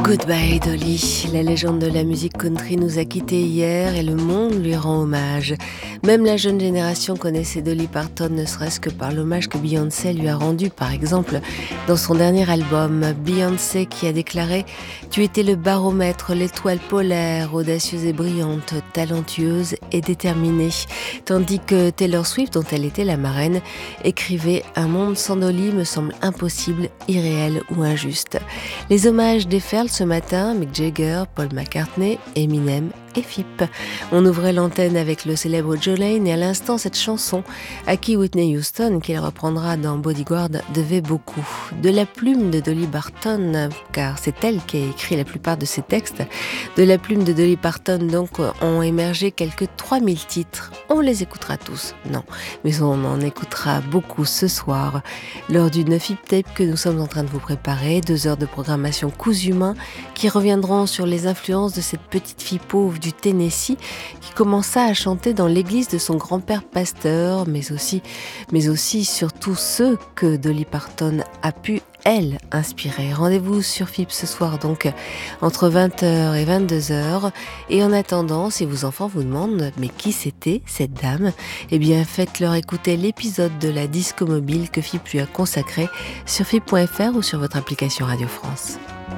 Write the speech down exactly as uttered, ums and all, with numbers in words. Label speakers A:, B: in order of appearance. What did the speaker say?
A: Goodbye Dolly, la légende de la musique country nous a quittés hier et le monde lui rend hommage. Même la jeune génération connaissait Dolly Parton, ne serait-ce que par l'hommage que Beyoncé lui a rendu, par exemple, dans son dernier album. Beyoncé qui a déclaré « Tu étais le baromètre, l'étoile polaire, audacieuse et brillante, talentueuse et déterminée », tandis que Taylor Swift, dont elle était la marraine, écrivait « Un monde sans Dolly me semble impossible, irréel ou injuste ». Les hommages déferlent ce matin, Mick Jagger, Paul McCartney, Eminem et Phipp. On ouvrait l'antenne avec le célèbre Jolene et à l'instant cette chanson à qui Whitney Houston, qu'il reprendra dans Bodyguard, devait beaucoup. De la plume de Dolly Parton, car c'est elle qui a écrit la plupart de ses textes, de la plume de Dolly Parton donc ont émergé quelques trois mille titres. On les écoutera tous, non, mais on en écoutera beaucoup ce soir lors du neuf hip tape que nous sommes en train de vous préparer, deux heures de programmation cousu main qui reviendront sur les influences de cette petite fille pauvre du Tennessee qui commença à chanter dans l'église de son grand-père pasteur, mais aussi, mais aussi surtout ceux que Dolly Parton a pu, elle, inspirer. Rendez-vous sur Phipp ce soir donc entre vingt heures et vingt-deux heures. Et en attendant, si vos enfants vous demandent mais qui c'était cette dame, eh bien faites-leur écouter l'épisode de la disco mobile que Phipp lui a consacré sur phipp point f r ou sur votre application Radio France.